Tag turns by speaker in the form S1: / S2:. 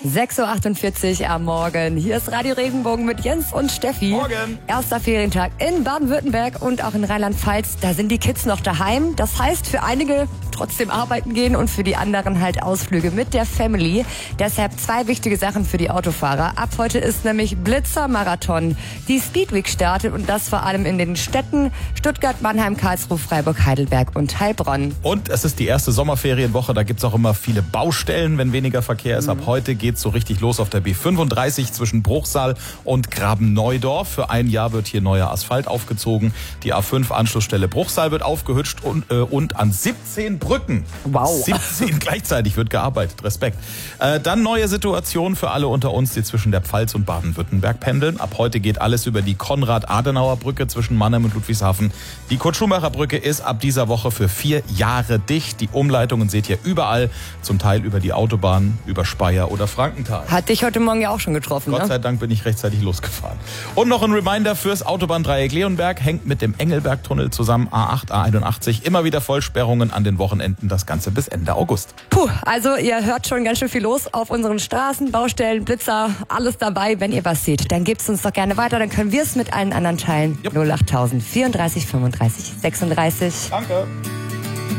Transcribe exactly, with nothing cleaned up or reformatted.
S1: sechs Uhr achtundvierzig am Morgen. Hier ist Radio Regenbogen mit Jens und Steffi.
S2: Morgen.
S1: Erster Ferientag in Baden-Württemberg und auch in Rheinland-Pfalz. Da sind die Kids noch daheim. Das heißt, für einige trotzdem arbeiten gehen und für die anderen halt Ausflüge mit der Family. Deshalb zwei wichtige Sachen für die Autofahrer. Ab heute ist nämlich Blitzer-Marathon. Die Speedweek startet und das vor allem in den Städten Stuttgart, Mannheim, Karlsruhe, Freiburg, Heidelberg und Heilbronn.
S2: Und es ist die erste Sommerferienwoche. Da gibt's auch immer viele Baustellen, wenn weniger Verkehr ist. Ab heute geht's so richtig los auf der B fünfunddreißig zwischen Bruchsal und Graben-Neudorf. Für ein Jahr wird hier neuer Asphalt aufgezogen. Die A fünf Anschlussstelle Bruchsal wird aufgehübscht und, äh, und an siebzehn Brücken.
S1: Wow.
S2: siebzehn gleichzeitig wird gearbeitet. Respekt. Äh, dann neue Situation für alle unter uns, die zwischen der Pfalz und Baden-Württemberg pendeln. Ab heute geht alles über die Konrad-Adenauer-Brücke zwischen Mannheim und Ludwigshafen. Die Kurt-Schumacher-Brücke ist ab dieser Woche für vier Jahre dicht. Die Umleitungen seht ihr überall, zum Teil über die Autobahn, über Speyer oder Frankenthal.
S1: Hat dich heute Morgen ja auch schon getroffen,
S2: Gott
S1: ne?
S2: sei Dank bin ich rechtzeitig losgefahren. Und noch ein Reminder fürs Autobahndreieck Leonberg, hängt mit dem Engelberg-Tunnel zusammen. A acht, A einundachtzig, immer wieder Vollsperrungen an den Wochenenden, das Ganze bis Ende August.
S1: Puh, also ihr hört schon ganz schön viel los auf unseren Straßen, Baustellen, Blitzer, alles dabei. Wenn ihr was seht, dann gebt's uns doch gerne weiter, dann können wir es mit allen anderen teilen.
S2: Yep.
S1: null achttausend vierunddreißig fünfunddreißig sechsunddreißig.
S2: Danke.